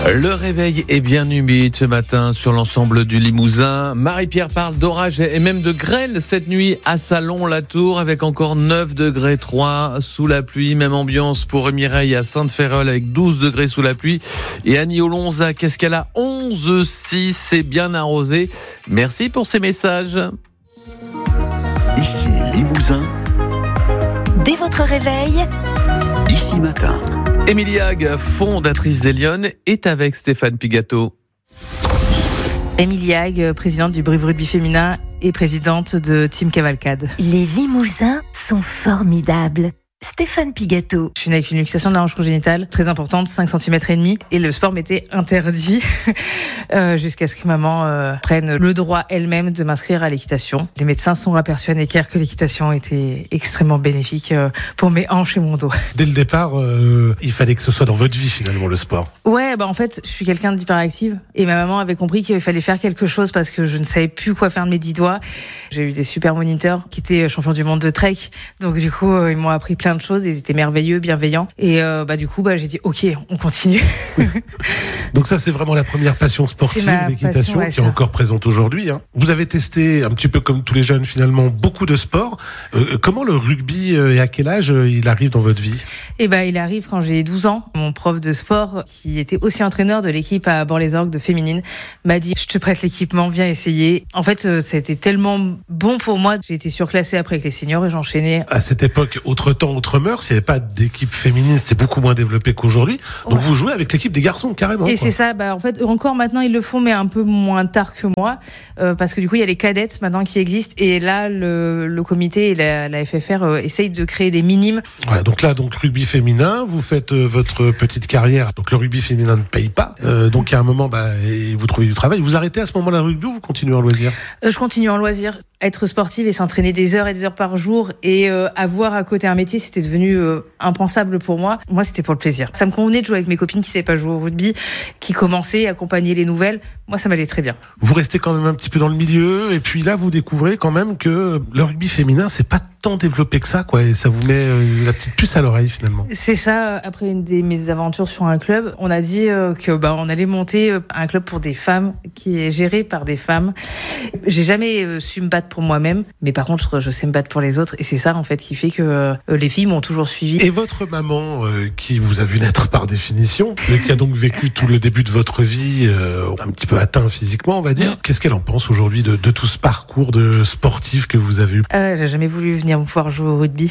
Le réveil est bien humide ce matin sur l'ensemble du Limousin. Marie-Pierre parle d'orage et même de grêle cette nuit à Salon-la-Tour avec encore 9 degrés 3 sous la pluie. Même ambiance pour Mireille à Sainte-Féréole avec 12 degrés sous la pluie. Et Annie au Lonzac, est-ce qu'elle a 11,6? C'est bien arrosé. Merci pour ces messages. Ici Limousin. Dès votre réveil, Ici Matin. Émilie Hague, fondatrice des Lyonnes, est avec Stéphane Pigato. Émilie Hague, présidente du Brive Rugby féminin et présidente de Team Cavalcade. les Limousins sont formidables. Stéphane Pigato. Je suis née avec une luxation de la hanche congénitale très importante, 5 cm et demi, et le sport m'était interdit jusqu'à ce que maman prenne le droit elle-même de m'inscrire à l'équitation. Les médecins sont aperçus à Necker que l'équitation était extrêmement bénéfique pour mes hanches et mon dos. Dès le départ, il fallait que ce soit dans votre vie finalement le sport. Ouais, en fait, je suis quelqu'un d'hyperactive et ma maman avait compris qu'il fallait faire quelque chose parce que je ne savais plus quoi faire de mes 10 doigts. J'ai eu des super moniteurs qui étaient champions du monde de trek, donc du coup, ils m'ont appris plein de choses, ils étaient merveilleux, bienveillants et du coup, j'ai dit OK, on continue. Donc ça, c'est vraiment la première passion sportive, l'équitation, passion, qui est encore présente aujourd'hui. Vous avez testé, un petit peu comme tous les jeunes finalement, beaucoup de sports. Comment le rugby et à quel âge il arrive dans votre vie ? Il arrive quand j'ai 12 ans. Mon prof de sport, qui était aussi entraîneur de l'équipe à Bord-les-Orgues de féminine, m'a dit « Je te prête l'équipement, viens essayer ». En fait, ça a été tellement bon pour moi. J'ai été surclassée après avec les seniors et j'enchaînais. À cette époque, autre temps, autre mœurs, il n'y avait pas d'équipe féminine, c'était beaucoup moins développé qu'aujourd'hui. Donc vous jouez avec l'équipe des garçons, carrément. Et c'est ça, en fait, encore maintenant ils le font, mais un peu moins tard que moi, parce que du coup il y a les cadettes maintenant qui existent, et là le comité et la FFR essayent de créer des minimes. Ouais, donc rugby féminin, vous faites votre petite carrière, donc le rugby féminin ne paye pas, donc à un moment vous trouvez du travail, vous arrêtez à ce moment-là le rugby ou vous continuez en loisir ? Je continue en loisir. Être sportive et s'entraîner des heures et des heures par jour et avoir à côté un métier, c'était devenu impensable pour moi. Moi, c'était pour le plaisir. Ça me convenait de jouer avec mes copines qui ne savaient pas jouer au rugby, qui commençaient à accompagner les nouvelles. Moi, ça m'allait très bien. Vous restez quand même un petit peu dans le milieu et puis là, vous découvrez quand même que le rugby féminin, c'est pas tant développé que ça, quoi, et ça vous met la petite puce à l'oreille finalement. C'est ça. Après une de mes aventures sur un club, on a dit on allait monter un club pour des femmes qui est géré par des femmes. J'ai jamais su me battre pour moi-même, mais par contre, je sais me battre pour les autres, et c'est ça en fait qui fait que les filles m'ont toujours suivi. Et votre maman, qui vous a vu naître par définition, mais qui a donc vécu tout le début de votre vie un petit peu atteint physiquement, on va dire, qu'est-ce qu'elle en pense aujourd'hui de tout ce parcours de sportif que vous avez eu ? Elle a jamais voulu venir me voir jouer au rugby.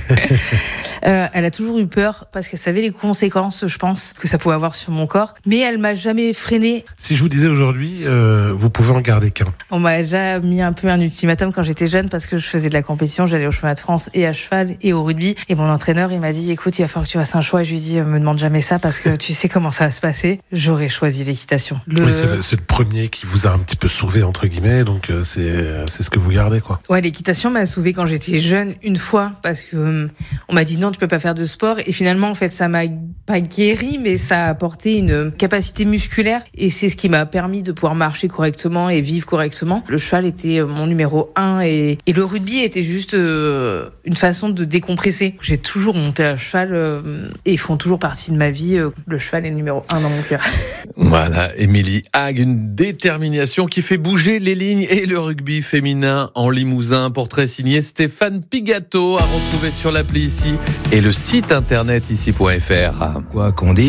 Elle a toujours eu peur parce qu'elle savait les conséquences, je pense, que ça pouvait avoir sur mon corps. Mais elle m'a jamais freinée. Si je vous disais aujourd'hui, vous pouvez en garder qu'un. On m'a déjà mis un peu un ultimatum quand j'étais jeune parce que je faisais de la compétition. J'allais au championnat de France et à cheval et au rugby. Et mon entraîneur, il m'a dit, écoute, il va falloir que tu fasses un choix. Et je lui ai dit, me demande jamais ça parce que tu sais comment ça va se passer. J'aurais choisi l'équitation. Oui, c'est le premier qui vous a un petit peu sauvé, entre guillemets. Donc c'est ce que vous gardez, quoi. Ouais, l'équitation m'a sauvé quand j'étais jeune une fois parce que on m'a dit non, tu peux pas faire de sport, et finalement en fait ça m'a pas guéri, mais ça a apporté une capacité musculaire et c'est ce qui m'a permis de pouvoir marcher correctement et vivre correctement. Le cheval était mon numéro 1 et le rugby était juste une façon de décompresser. J'ai toujours monté à cheval et ils font toujours partie de ma vie. Le cheval est le numéro 1 dans mon cœur. Voilà, Émilie Hague, une détermination qui fait bouger les lignes et le rugby féminin en Limousin. Portrait signé Stéphane Pigato, à retrouver sur l'appli Ici et le site internet ici.fr. Quoi qu'on dise.